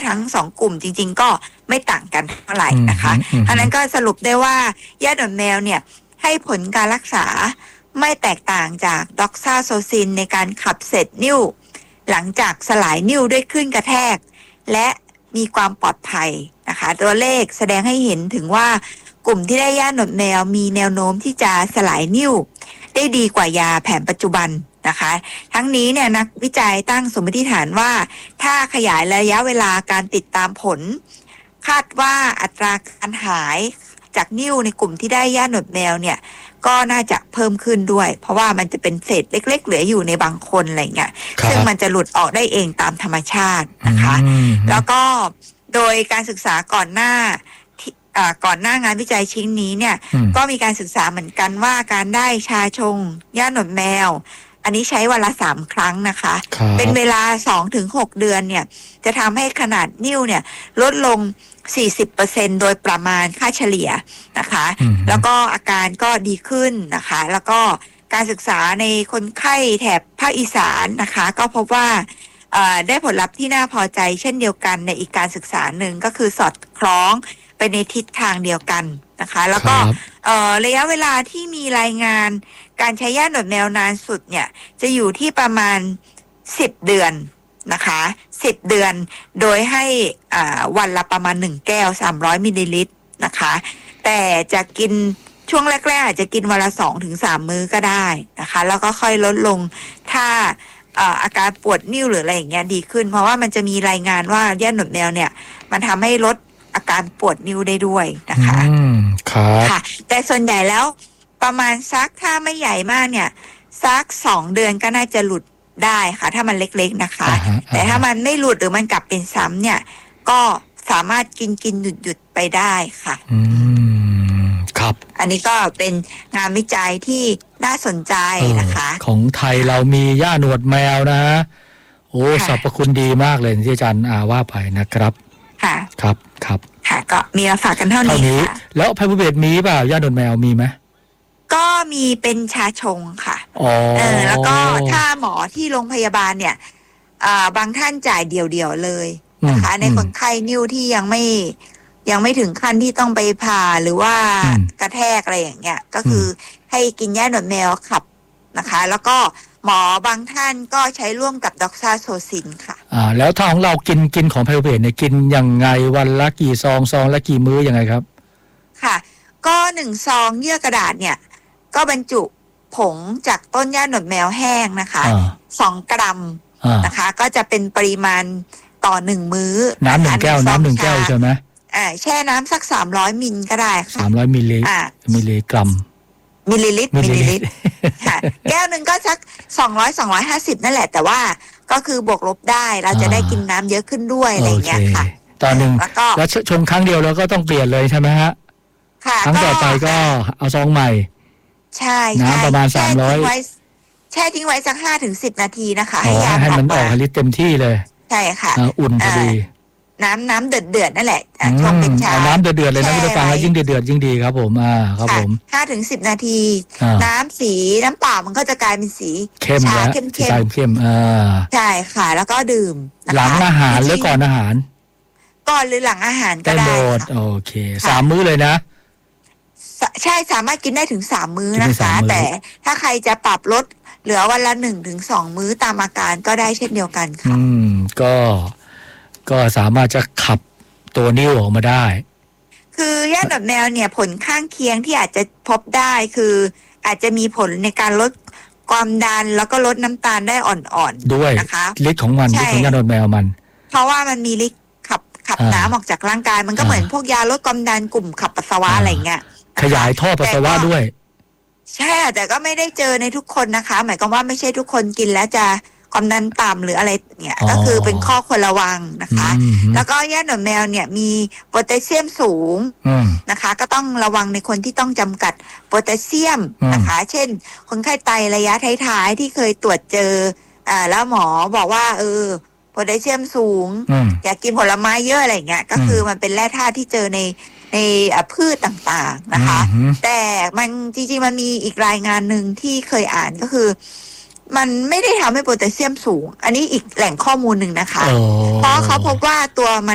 ทั้ง2กลุ่มจริงๆก็ไม่ต่างกันเท่าไหร่นะคะอันนั้นก็สรุปได้ว่าหญ้าหนวดแมวเนี่ยให้ผลการรักษาไม่แตกต่างจากดอกซาโซซินในการขับเศษนิ่วหลังจากสลายนิ่วด้วยคลื่นกระแทกและมีความปลอดภัยนะคะตัวเลขแสดงให้เห็นถึงว่ากลุ่มที่ได้หญ้าหนวดแมวมีแนวโน้มที่จะสลายนิ่วได้ดีกว่ายาแผนปัจจุบันนะคะทั้งนี้เนี่ยนักวิจัยตั้งสมมติฐานว่าถ้าขยายระยะเวลาการติดตามผลคาดว่าอัตราการหายจากนิ่วในกลุ่มที่ได้หญ้าหนวดแมวเนี่ยก็น่าจะเพิ่มขึ้นด้วยเพราะว่ามันจะเป็นเศษเล็กๆเหลืออยู่ในบางคนอะไรเงี้ยซึ่งมันจะหลุดออกได้เองตามธรรมชาตินะคะแล้วก็โดยการศึกษาก่อนหน้างานวิจัยชิ้นนี้เนี่ยก็มีการศึกษาเหมือนกันว่าการได้ชาชงหญ้าหนวดแมวอันนี้ใช้วันละ3ครั้งนะคะเป็นเวลา 2-6 เดือนเนี่ยจะทำให้ขนาดนิ่วเนี่ยลดลง 40% โดยประมาณค่าเฉลี่ยนะคะแล้วก็อาการก็ดีขึ้นนะคะแล้วก็การศึกษาในคนไข้แถบภาคอีสานนะคะก็พบว่าได้ผลลัพธ์ที่น่าพอใจเช่นเดียวกันในอีกการศึกษาหนึ่งก็คือสอดคล้องไปในทิศทางเดียวกันนะคะแล้วก็ระยะเวลาที่มีรายงานการใช้หญ้าหนวดแมวนานสุดเนี่ยจะอยู่ที่ประมาณ10 เดือนนะคะ10 เดือนโดยให้วันละประมาณ1แก้ว300 มิลลิลิตรนะคะแต่จะกินช่วงแรกๆอาจจะกินวันละ 2-3 มื้อก็ได้นะคะแล้วก็ค่อยลดลงถ้าอาการปวดนิ่วหรืออะไรอย่างเงี้ยดีขึ้นเพราะว่ามันจะมีรายงานว่าหญ้าหนวดแมวเนี่ยมันทำให้ลดอาการปวดนิ้วได้ด้วยนะคะค่ะแต่ส่วนใหญ่แล้วประมาณสักถ้าไม่ใหญ่มากเนี่ยสัก2 เดือนก็น่าจะหลุดได้ค่ะถ้ามันเล็กๆนะคะแต่ถ้ามันไม่หลุดหรือมันกลับเป็นซ้ำเนี่ยก็สามารถกินหยุดไปได้ค่ะครับอันนี้ก็เป็นงานวิจัยที่น่าสนใจนะคะของไทยเรามีหญ้าหนวดแมวนะโอ้สรรพคุณดีมากเลยที่อาจารย์ว่าไปนะครับค่ะครับค่ะก็มีมาฝากกันเท่านี้ค่ะแล้วภัยภูเบศมีเปล่าหญ้าหนวดแมวมีไหมก็มีเป็นชาชงค่ะแล้วก็ถ้าหมอที่โรงพยาบาลเนี่ยบางท่านจ่ายเดี่ยวๆเลยนะคะในคนไข้นิ้วที่ยังไม่ถึงขั้นที่ต้องไปผ่าหรือว่ากระแทกอะไรอย่างเงี้ยก็คือให้กินหญ้าหนวดแมวขับนะคะแล้วก็หมอบางท่านก็ใช้ร่วมกับดอกซาโซซินค่ะแล้วถ้าของเรากินของภัยภูเบศเนี่ยกินยังไงวันละกี่ซองละกี่มื้อยังไงครับค่ะก็1 ซองเยื่อกระดาษเนี่ยก็บรรจุผงจากต้นหญ้าหนวดแมวแห้งนะคะ2 กรัมนะคะก็จะเป็นปริมาณต่อ1มื้อน้ำ1 แก้วใช่ไหมแช่น้ำสัก300 มิลก็ได้ค่ะ 300 มิลลิกรัมมิลลิลิตรค่ะแก้วหนึ่งก็สัก200-250นั่นแหละแต่ว่าก็คือบวกลบได้เราจะได้กินน้ำเยอะขึ้นด้วยอะไรอย่างเงี้ยค่ะตอนหนึ่งแล้วชงครั้งเดียวแล้วก็ต้องเปลี่ยนเลยใช่ไหมฮะค่ะครั้งต่อไปก็เอาซองใหม่ใช่น้ำประมาณ300 แช่ทิ้งไว้สัก 5-10 นาทีนะคะให้มันออกฤทธิ์เต็มที่เลยใช่ค่ะอุ่นพอดีน้ำเดือดนั่นแหละชงเป็นชาน้ำเดือดเลยนะคุณผู้ฟังยิ่งเดือดยิ่งดีครับผมครับผม 5-10 นาทีน้ำสีน้ำเปล่ามันก็จะกลายเป็นสีชาเข้มใช่ค่ะแล้วก็ดื่มหลังอาหารหรือก่อนอาหารก่อนหรือหลังอาหารก็ได้โอเค3 มื้อเลยนะใช่สามารถกินได้ถึง3 มื้อนะคะแต่ถ้าใครจะปรับลดเหลือวันละ 1-2 มื้อตามอาการก็ได้เช่นเดียวกันค่ะก็สามารถจะขับตัวนิ่วออกมาได้คือหญ้าหนวดแมวเนี่ยผลข้างเคียงที่อาจจะพบได้คืออาจจะมีผลในการลดความดันแล้วก็ลดน้ำตาลได้อ่อนๆด้วยนะคะฤทธิ์ของมันฤทธิ์ของหญ้าหนวดแมวมันเพราะว่ามันมีฤทธิ์ขับน้ำออกจากร่างกายมันก็เหมือนพวกยาลดความดันกลุ่มขับปัสสาวะอะไรเงี้ยขยายท่อปัสสาวะด้วยใช่แต่ก็ไม่ได้เจอในทุกคนนะคะหมายความว่าไม่ใช่ทุกคนกินแล้วจะความดันต่ำหรืออะไรเนี่ยก็คือเป็นข้อควรระวังนะคะแล้วก็หญ้าหนวดแมวเนี่ยมีโพแทสเซียมสูงนะคะก็ต้องระวังในคนที่ต้องจำกัดโพแทสเซียมนะคะเช่นคนไข้ไตระยะท้ายๆที่เคยตรวจเจอแล้วหมอบอกว่าโพแทสเซียมสูงอยากกินผลไม้เยอะอะไรเงี้ยก็คือมันเป็นแร่ธาตุที่เจอในพืชต่างๆนะคะแต่มันจริงๆมันมีอีกรายงานหนึ่งที่เคยอ่านก็คือมันไม่ได้ทำให้โพแทสเซียมสูงอันนี้อีกแหล่งข้อมูลหนึ่งนะคะเพราะเขาพบว่าตัวมัน